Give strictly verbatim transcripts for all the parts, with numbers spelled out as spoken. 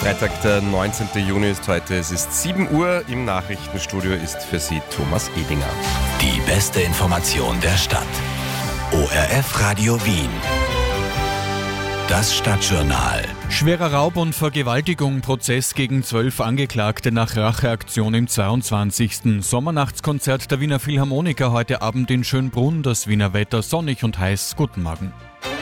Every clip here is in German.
Freitag, der neunzehnten Juni ist heute. Es ist sieben Uhr. Im Nachrichtenstudio ist für Sie Thomas Edinger. Die beste Information der Stadt. O R F Radio Wien. Das Stadtjournal. Schwerer Raub und Vergewaltigung, Prozess gegen zwölf Angeklagte nach Racheaktion im zweiundzwanzigsten Sommernachtskonzert der Wiener Philharmoniker heute Abend in Schönbrunn. Das Wiener Wetter sonnig und heiß. Guten Morgen.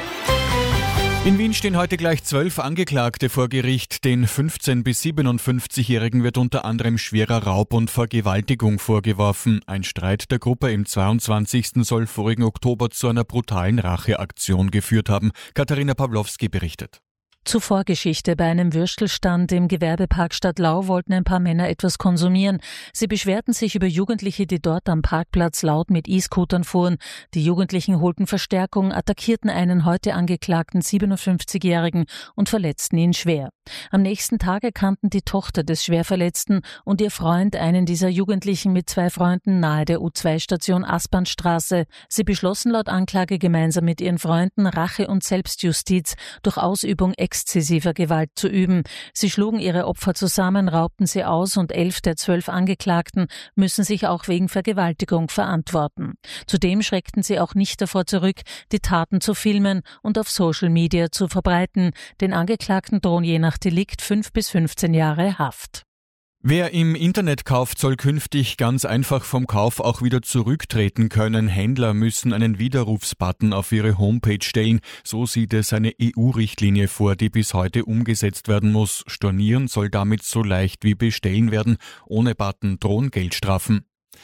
In Wien stehen heute gleich zwölf Angeklagte vor Gericht. Den fünfzehn- bis siebenundfünfzigjährigen wird unter anderem schwerer Raub und Vergewaltigung vorgeworfen. Ein Streit der Gruppe im zweiundzwanzigsten soll vorigen Oktober zu einer brutalen Racheaktion geführt haben. Katharina Pawlowski berichtet. Zuvor Geschichte. Bei einem Würstelstand im Gewerbepark Stadtlau wollten ein paar Männer etwas konsumieren. Sie beschwerten sich über Jugendliche, die dort am Parkplatz laut mit E-Scootern fuhren. Die Jugendlichen holten Verstärkung, attackierten einen heute angeklagten siebenundfünfzigjährigen und verletzten ihn schwer. Am nächsten Tag erkannten die Tochter des Schwerverletzten und ihr Freund einen dieser Jugendlichen mit zwei Freunden nahe der U zwei Station Aspernstraße. Sie beschlossen laut Anklage gemeinsam mit ihren Freunden Rache und Selbstjustiz durch Ausübung exzessiver Gewalt zu üben. Sie schlugen ihre Opfer zusammen, raubten sie aus und elf der zwölf Angeklagten müssen sich auch wegen Vergewaltigung verantworten. Zudem schreckten sie auch nicht davor zurück, die Taten zu filmen und auf Social Media zu verbreiten. Den Angeklagten drohen je nach Delikt fünf bis fünfzehn Jahre Haft. Wer im Internet kauft, soll künftig ganz einfach vom Kauf auch wieder zurücktreten können. Händler müssen einen Widerrufsbutton auf ihre Homepage stellen. So sieht es eine E U-Richtlinie vor, die bis heute umgesetzt werden muss. Stornieren soll damit so leicht wie bestellen werden. Ohne Button drohen Geldstrafen.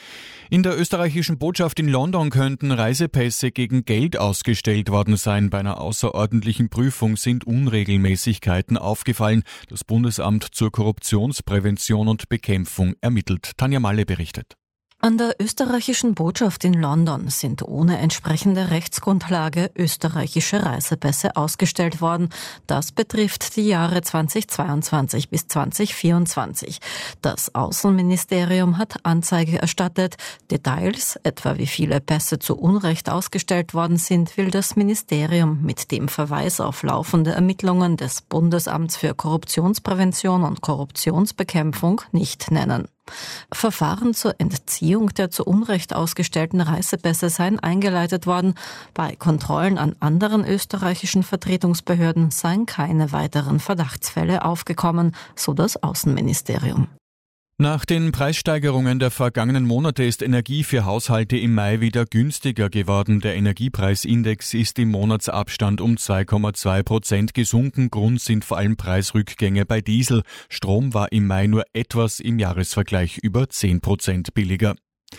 In der österreichischen Botschaft in London könnten Reisepässe gegen Geld ausgestellt worden sein. Bei einer außerordentlichen Prüfung sind Unregelmäßigkeiten aufgefallen. Das Bundesamt zur Korruptionsprävention und Bekämpfung ermittelt. Tanja Malle berichtet. An der österreichischen Botschaft in London sind ohne entsprechende Rechtsgrundlage österreichische Reisepässe ausgestellt worden. Das betrifft die Jahre zweitausendzweiundzwanzig bis zweitausendvierundzwanzig. Das Außenministerium hat Anzeige erstattet. Details, etwa wie viele Pässe zu Unrecht ausgestellt worden sind, will das Ministerium mit dem Verweis auf laufende Ermittlungen des Bundesamts für Korruptionsprävention und Korruptionsbekämpfung nicht nennen. Verfahren zur Entziehung der zu Unrecht ausgestellten Reisepässe seien eingeleitet worden. Bei Kontrollen an anderen österreichischen Vertretungsbehörden seien keine weiteren Verdachtsfälle aufgekommen, so das Außenministerium. Nach den Preissteigerungen der vergangenen Monate ist Energie für Haushalte im Mai wieder günstiger geworden. Der Energiepreisindex ist im Monatsabstand um zwei Komma zwei Prozent gesunken. Grund sind vor allem Preisrückgänge bei Diesel. Strom war im Mai nur etwas im Jahresvergleich über zehn Prozent billiger.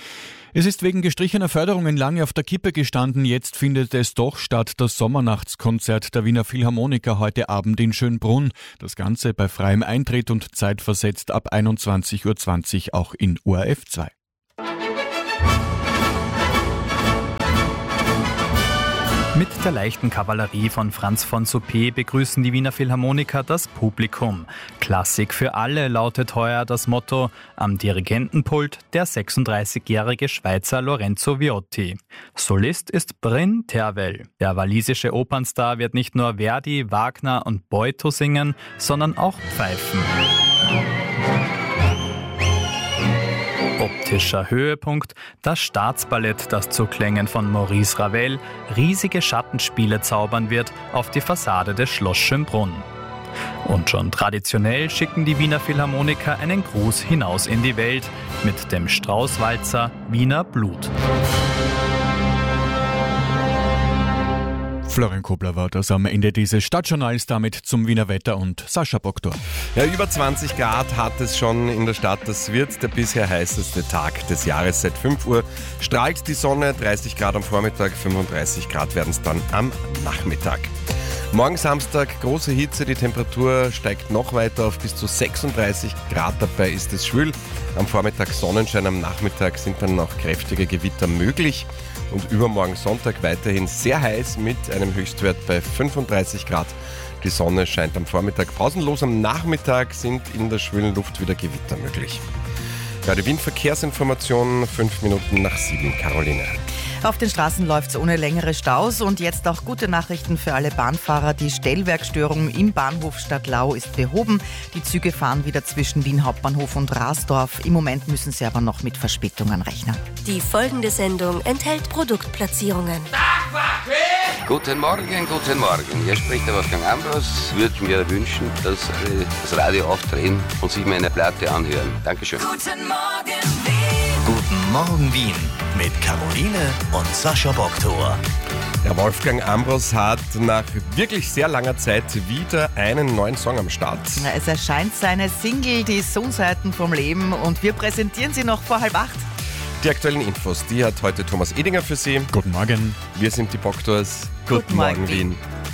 Es ist wegen gestrichener Förderungen lange auf der Kippe gestanden. Jetzt findet es doch statt, das Sommernachtskonzert der Wiener Philharmoniker heute Abend in Schönbrunn. Das Ganze bei freiem Eintritt und zeitversetzt ab einundzwanzig Uhr zwanzig auch in O R F zwei. Mit der leichten Kavallerie von Franz von Suppé begrüßen die Wiener Philharmoniker das Publikum. Klassik für alle lautet heuer das Motto. Am Dirigentenpult der sechsunddreißigjährige Schweizer Lorenzo Viotti. Solist ist Bryn Tervel. Der walisische Opernstar wird nicht nur Verdi, Wagner und Boito singen, sondern auch pfeifen. Optischer Höhepunkt, das Staatsballett, das zu Klängen von Maurice Ravel riesige Schattenspiele zaubern wird auf die Fassade des Schloss Schönbrunn. Und schon traditionell schicken die Wiener Philharmoniker einen Gruß hinaus in die Welt mit dem Straußwalzer Wiener Blut. Florian Kobler war das am Ende dieses Stadtjournals, damit zum Wiener Wetter und Sascha Boktor. Ja, über zwanzig Grad hat es schon in der Stadt. Das wird der bisher heißeste Tag des Jahres. Seit fünf Uhr strahlt die Sonne, dreißig Grad am Vormittag, fünfunddreißig Grad werden es dann am Nachmittag. Morgen Samstag große Hitze, die Temperatur steigt noch weiter auf bis zu sechsunddreißig Grad. Dabei ist es schwül. Am Vormittag Sonnenschein, am Nachmittag sind dann noch kräftige Gewitter möglich. Und übermorgen Sonntag weiterhin sehr heiß mit einem Höchstwert bei fünfunddreißig Grad. Die Sonne scheint am Vormittag pausenlos, am Nachmittag sind in der schwülen Luft wieder Gewitter möglich. Ja, die Wien-Verkehrsinformation, fünf Minuten nach sieben, Caroline. Auf den Straßen läuft es ohne längere Staus und jetzt auch gute Nachrichten für alle Bahnfahrer. Die Stellwerkstörung im Bahnhof Stadtlau ist behoben. Die Züge fahren wieder zwischen Wien Hauptbahnhof und Rasdorf. Im Moment müssen sie aber noch mit Verspätungen rechnen. Die folgende Sendung enthält Produktplatzierungen. Guten Morgen, guten Morgen. Hier spricht der Wolfgang Ambros. Ich würde mir wünschen, dass alle das Radio aufdrehen und sich meine Platte anhören. Dankeschön. Guten Morgen, Wien. Guten Morgen Wien mit Caroline und Sascha Boktor. Der Wolfgang Ambros hat nach wirklich sehr langer Zeit wieder einen neuen Song am Start. Na, es erscheint seine Single Die Sonnenseiten vom Leben und wir präsentieren sie noch vor halb acht. Die aktuellen Infos, die hat heute Thomas Edinger für Sie. Guten Morgen. Wir sind die Boktors. Guten Morgen, Wien.